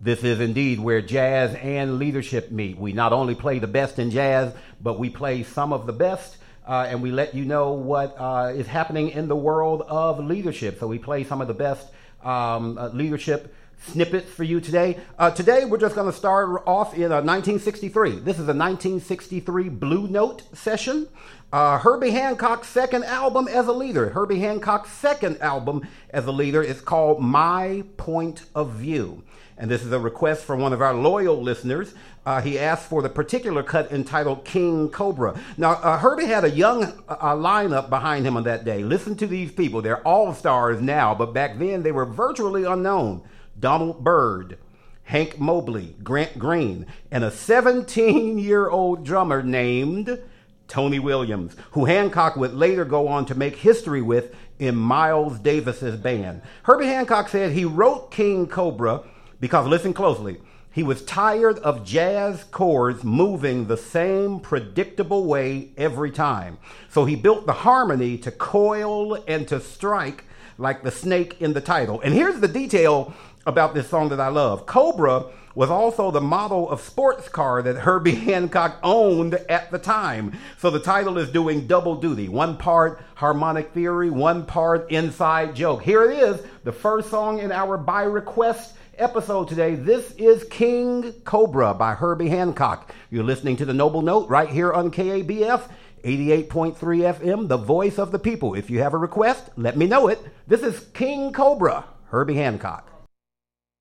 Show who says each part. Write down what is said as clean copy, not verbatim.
Speaker 1: This is indeed where jazz and leadership meet. We not only play the best in jazz, but we play some of the best, and we let you know what is happening in the world of leadership. So we play some of the best leadership snippets for you today. Today we're just going to start off in 1963. This is a 1963 Blue Note session. Herbie Hancock's second album as a leader. Herbie Hancock's second album as a leader is called My Point of View. And this is a request from one of our loyal listeners. He asked for the particular cut entitled King Cobra. Now, Herbie had a young lineup behind him on that day. Listen to these people. They're all stars now, but back then they were virtually unknown. Donald Byrd, Hank Mobley, Grant Green, and a 17-year-old drummer named Tony Williams, who Hancock would later go on to make history with in Miles Davis's band. Herbie Hancock said he wrote King Cobra because, listen closely, he was tired of jazz chords moving the same predictable way every time. So he built the harmony to coil and to strike like the snake in the title. And here's the detail about this song that I love. Cobra was also the model of sports car that Herbie Hancock owned at the time. So the title is doing double duty. One part harmonic theory, one part inside joke. Here it is, the first song in our by request episode today. This is King Cobra by Herbie Hancock. You're listening to The Noble Note right here on KABF 88.3 FM, the voice of the people. If you have a request, let me know it. This is King Cobra, Herbie Hancock.